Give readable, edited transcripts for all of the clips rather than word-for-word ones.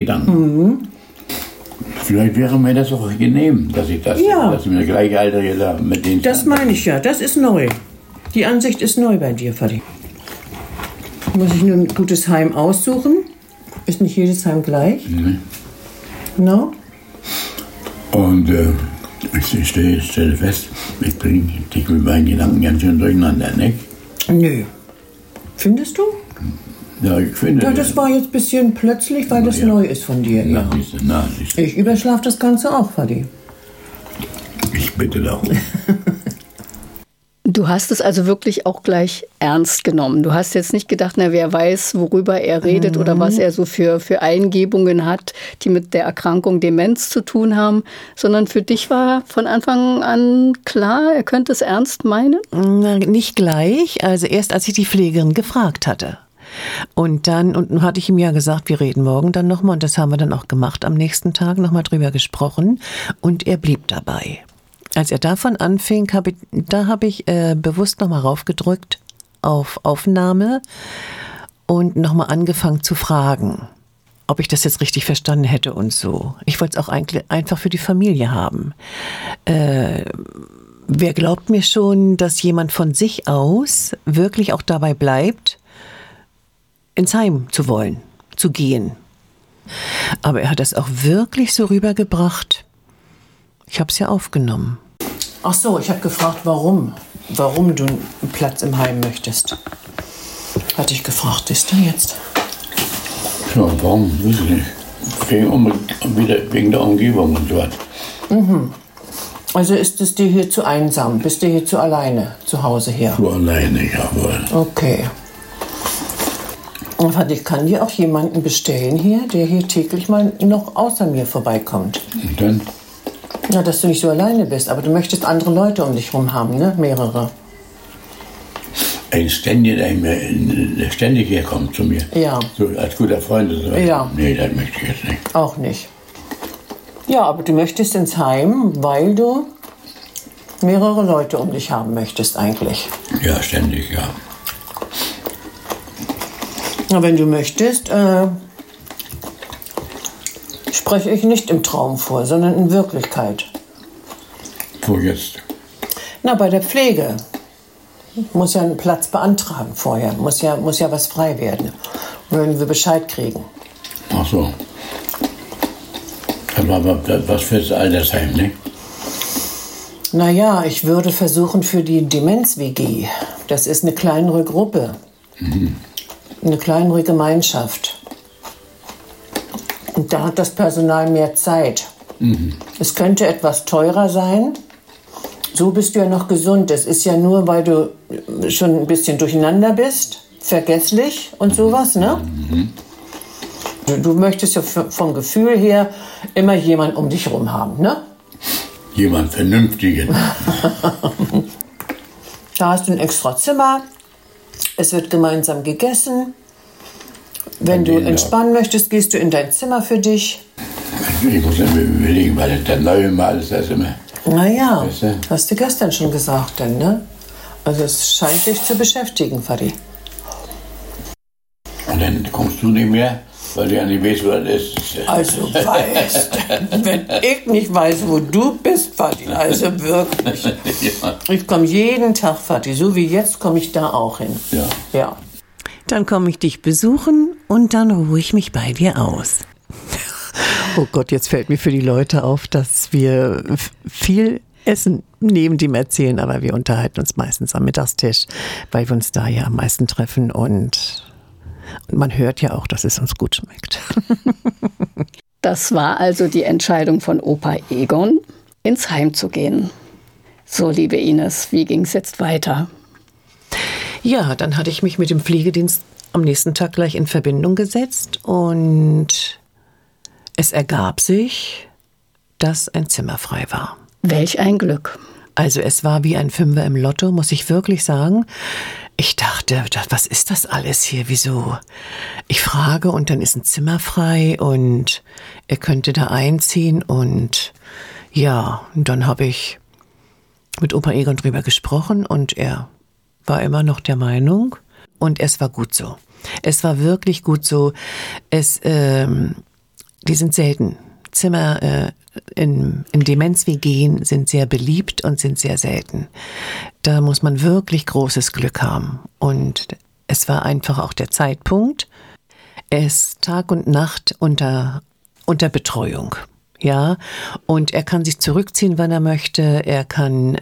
Gedanken. Vielleicht wäre mir das auch genehm, dass ich das, dass mir Gleichaltrige da mit denen... Das meine ich ja, das ist neu. Die Ansicht ist neu bei dir, Vati. Muss ich nur ein gutes Heim aussuchen? Ist nicht jedes Heim gleich? No? Und ich stelle fest, ich bringe dich mit meinen Gedanken ganz schön durcheinander, nicht? Nö. Findest du? Ja, ich finde... Ja, das war jetzt ein bisschen plötzlich, weil das neu ist von dir. Ja. Ich überschlafe das Ganze auch, Vati. Ich bitte darum. Du hast es also wirklich auch gleich ernst genommen. Du hast jetzt nicht gedacht, na, wer weiß, worüber er redet oder was er so für Eingebungen hat, die mit der Erkrankung Demenz zu tun haben, sondern für dich war von Anfang an klar, er könnte es ernst meinen? Na, nicht gleich, also erst als ich die Pflegerin gefragt hatte. Und dann hatte ich ihm ja gesagt, wir reden morgen dann nochmal, und das haben wir dann auch gemacht, am nächsten Tag nochmal drüber gesprochen, und er blieb dabei. Als er davon anfing, habe ich bewusst nochmal raufgedrückt auf Aufnahme und nochmal angefangen zu fragen, ob ich das jetzt richtig verstanden hätte und so. Ich wollte es auch einfach für die Familie haben. Wer glaubt mir schon, dass jemand von sich aus wirklich auch dabei bleibt, ins Heim zu wollen, zu gehen? Aber er hat das auch wirklich so rübergebracht. Ich habe es ja aufgenommen. Ach so, ich habe gefragt, warum du einen Platz im Heim möchtest. Hatte ich gefragt, ist du jetzt? Ja, warum? Weiß ich nicht. Wegen der Umgebung und so was. Also ist es dir hier zu einsam? Bist du hier zu alleine zu Hause her? Zu alleine, jawohl. Okay. Und ich kann dir auch jemanden bestellen hier, der hier täglich mal noch außer mir vorbeikommt. Und dann? Ja, dass du nicht so alleine bist, aber du möchtest andere Leute um dich rum haben, ne? Mehrere. Ein der ständig herkommt zu mir. Ja. So als guter Freund oder so. Ja. Nee, das möchte ich jetzt nicht. Auch nicht. Ja, aber du möchtest ins Heim, weil du mehrere Leute um dich haben möchtest eigentlich. Ja, ständig, ja. Na, wenn du möchtest, spreche ich nicht im Traum vor, sondern in Wirklichkeit. Wo jetzt? Na, bei der Pflege. Muss ja einen Platz beantragen vorher. Muss ja was frei werden. Würden wir Bescheid kriegen. Ach so. Aber was für das Altersheim, ne? Naja, ich würde versuchen für die Demenz-WG. Das ist eine kleinere Gruppe. Eine kleinere Gemeinschaft. Und da hat das Personal mehr Zeit. Es könnte etwas teurer sein. So bist du ja noch gesund. Das ist ja nur, weil du schon ein bisschen durcheinander bist, vergesslich und sowas, ne? Du möchtest ja vom Gefühl her immer jemanden um dich herum haben, ne? Jemand Vernünftigen. Da hast du ein extra Zimmer. Es wird gemeinsam gegessen. Wenn du entspannen möchtest, gehst du in dein Zimmer für dich. Ich muss mir überlegen, weil das der neue Mal ist das immer. Naja, Weißt du? hast du gestern schon gesagt, denn, ne? Also es scheint dich zu beschäftigen, Vati. Und dann kommst du nicht mehr, weil du ja nicht weißt, wo das ist. Also weißt, wenn ich nicht weiß, wo du bist, Vati, also wirklich. Ja. Ich komme jeden Tag, Vati, so wie jetzt komme ich da auch hin. Ja. Dann komme ich dich besuchen und dann ruhe ich mich bei dir aus. Oh Gott, jetzt fällt mir für die Leute auf, dass wir viel essen neben dem Erzählen, aber wir unterhalten uns meistens am Mittagstisch, weil wir uns da ja am meisten treffen und man hört ja auch, dass es uns gut schmeckt. Das war also die Entscheidung von Opa Egon, ins Heim zu gehen. So, liebe Ines, wie ging es jetzt weiter? Ja, dann hatte ich mich mit dem Pflegedienst am nächsten Tag gleich in Verbindung gesetzt und es ergab sich, dass ein Zimmer frei war. Welch ein Glück. Also es war wie ein Fünfer im Lotto, muss ich wirklich sagen. Ich dachte, was ist das alles hier? Wieso? Ich frage und dann ist ein Zimmer frei und er könnte da einziehen. Und ja, und dann habe ich mit Opa Egon drüber gesprochen und er war immer noch der Meinung. Und es war gut so. Es war wirklich gut so. die sind selten. Zimmer in Demenz-WG sind sehr beliebt und sind sehr selten. Da muss man wirklich großes Glück haben. Und es war einfach auch der Zeitpunkt. Er ist Tag und Nacht unter Betreuung. Ja, und er kann sich zurückziehen, wenn er möchte. Er kann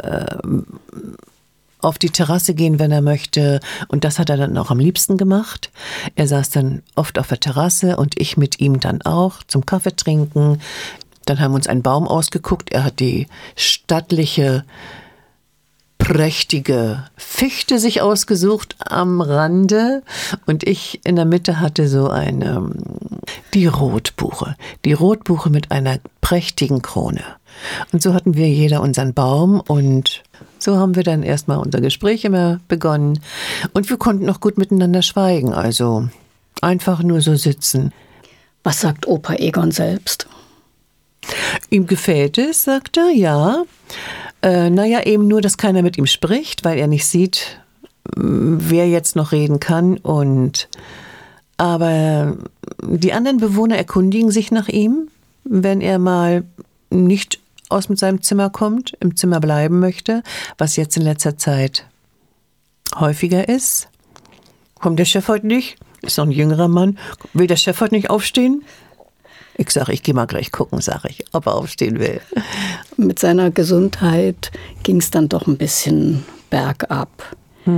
auf die Terrasse gehen, wenn er möchte. Und das hat er dann auch am liebsten gemacht. Er saß dann oft auf der Terrasse und ich mit ihm dann auch zum Kaffee trinken. Dann haben wir uns einen Baum ausgeguckt. Er hat die stattliche, prächtige Fichte sich ausgesucht am Rande. Und ich in der Mitte hatte so die Rotbuche. Die Rotbuche mit einer prächtigen Krone. Und so hatten wir jeder unseren Baum und so haben wir dann erstmal unser Gespräch immer begonnen. Und wir konnten noch gut miteinander schweigen, also einfach nur so sitzen. Was sagt Opa Egon selbst? Ihm gefällt es, sagt er, ja. Naja, eben nur, dass keiner mit ihm spricht, weil er nicht sieht, wer jetzt noch reden kann. Aber die anderen Bewohner erkundigen sich nach ihm, wenn er mal nicht mit seinem Zimmer kommt, im Zimmer bleiben möchte, was jetzt in letzter Zeit häufiger ist. Kommt der Chef heute nicht? Ist noch ein jüngerer Mann. Will der Chef heute nicht aufstehen? Ich sage, ich gehe mal gleich gucken, sage ich, ob er aufstehen will. Mit seiner Gesundheit ging es dann doch ein bisschen bergab.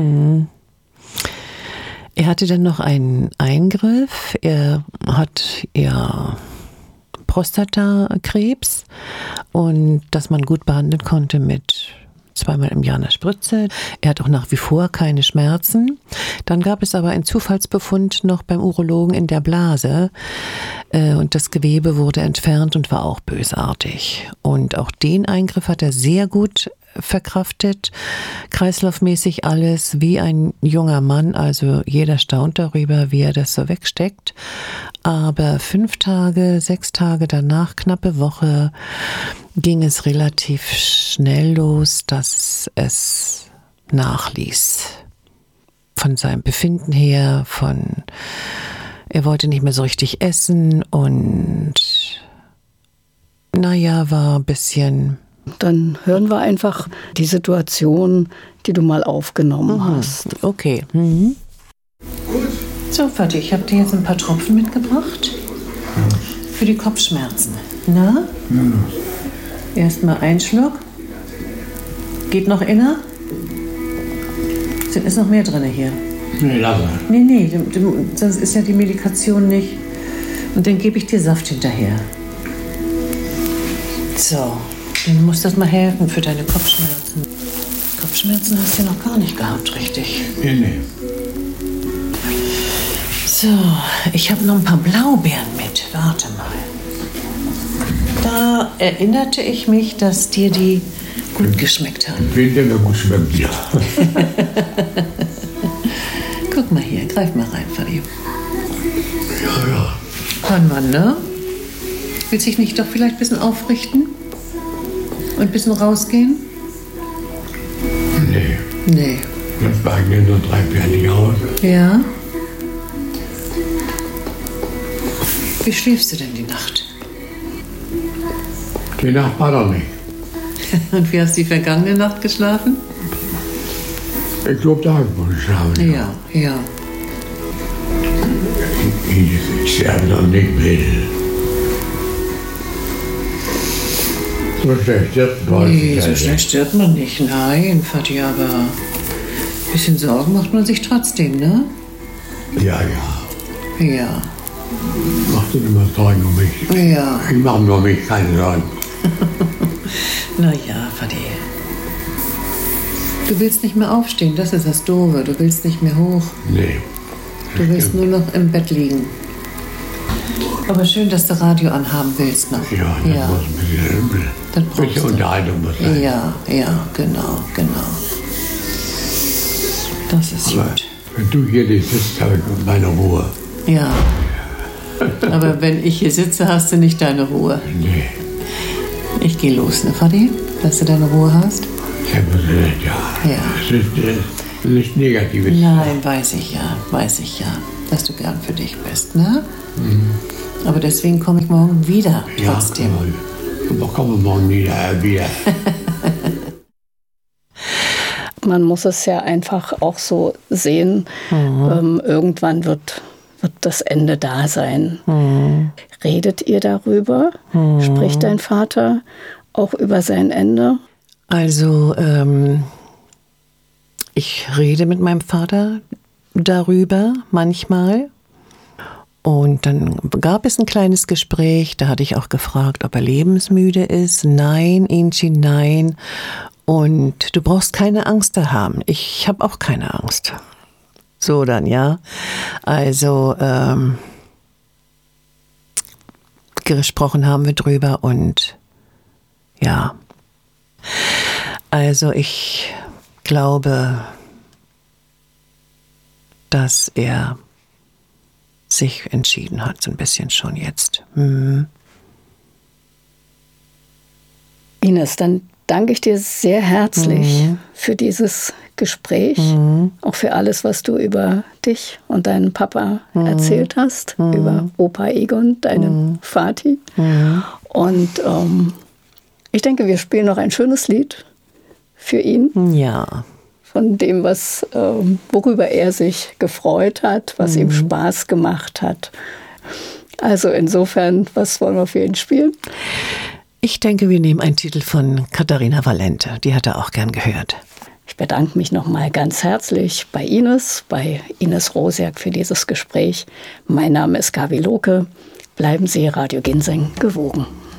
Er hatte dann noch einen Eingriff. Er hat ja Prostatakrebs und dass man gut behandeln konnte mit 2-mal im Jahr einer Spritze. Er hat auch nach wie vor keine Schmerzen. Dann gab es aber einen Zufallsbefund noch beim Urologen in der Blase und das Gewebe wurde entfernt und war auch bösartig. Und auch den Eingriff hat er sehr gut verkraftet, kreislaufmäßig alles wie ein junger Mann, also jeder staunt darüber, wie er das so wegsteckt. Aber 5 Tage, 6 Tage danach, knappe Woche, ging es relativ schnell los, dass es nachließ. Von seinem Befinden her, er wollte nicht mehr so richtig essen und naja, war ein bisschen. Dann hören wir einfach die Situation, die du mal aufgenommen hast. Okay. So, Vati, ich habe dir jetzt ein paar Tropfen mitgebracht für die Kopfschmerzen. Na? Erstmal einen Schluck. Geht noch inner? Ist noch mehr drin hier? Nee, lass mal. Nee, sonst ist ja die Medikation nicht. Und dann gebe ich dir Saft hinterher. So. Dann muss das mal helfen für deine Kopfschmerzen. Kopfschmerzen hast du ja noch gar nicht gehabt, richtig? Nee. So, ich habe noch ein paar Blaubeeren mit. Warte mal. Da erinnerte ich mich, dass dir die gut geschmeckt haben. Finde mir gut schmeckt, ja. Guck mal hier, greif mal rein, Fadi. Ja. Kann man, ne? Willst dich nicht doch vielleicht ein bisschen aufrichten? Und ein bisschen rausgehen? Nee. Jetzt war ich mir nur 3 fertig aus. Ja. Wie schläfst du denn die Nacht? Die Nacht war doch nicht. Und wie hast du die vergangene Nacht geschlafen? Ich glaube, da habe ich geschlafen. Ja. Ich sterbe doch nicht will. So schlecht stirbt man Nee, so schlecht stirbt man nicht. Nein, Vati, aber ein bisschen Sorgen macht man sich trotzdem, ne? Ja. Ja. Mach dir immer Sorgen um mich. Ja. Ich mache nur um mich keine Sorgen. Na ja, Vati. Du willst nicht mehr aufstehen, das ist das Doofe. Du willst nicht mehr hoch. Nee. Du willst nur noch im Bett liegen. Aber schön, dass du Radio anhaben willst noch. Ja, das muss ein bisschen Unterhaltung muss sein. Ja, genau. Das ist Aber gut. wenn du hier nicht sitzt, habe ich meine Ruhe. Ja. Aber wenn ich hier sitze, hast du nicht deine Ruhe. Nee. Ich gehe los, ne, Vati? Dass du deine Ruhe hast? Selbstverständlich, ja. Ja. Es ist nichts Negatives. Nein, weiß ich ja. Dass du gern für dich bist, ne? Aber deswegen komme ich morgen wieder trotzdem. Ja, kommen wir morgen wieder. Man muss es ja einfach auch so sehen. Irgendwann wird das Ende da sein. Redet ihr darüber? Spricht dein Vater auch über sein Ende? Also, ich rede mit meinem Vater darüber manchmal. Und dann gab es ein kleines Gespräch, da hatte ich auch gefragt, ob er lebensmüde ist. Nein, Inchi, nein. Und du brauchst keine Angst da haben. Ich habe auch keine Angst. So dann, ja. Also, gesprochen haben wir drüber und ja. Also ich glaube, dass er sich entschieden hat, so ein bisschen schon jetzt. Ines, dann danke ich dir sehr herzlich für dieses Gespräch, auch für alles, was du über dich und deinen Papa erzählt hast, über Opa Egon, deinen Vati. Und ich denke, wir spielen noch ein schönes Lied für ihn. Ja. Von dem, worüber er sich gefreut hat, was ihm Spaß gemacht hat. Also insofern, was wollen wir für ihn spielen? Ich denke, wir nehmen einen Titel von Katharina Valente. Die hat er auch gern gehört. Ich bedanke mich nochmal ganz herzlich bei Ines Rosiak für dieses Gespräch. Mein Name ist Gabi Lohke. Bleiben Sie Radio Ginseng gewogen.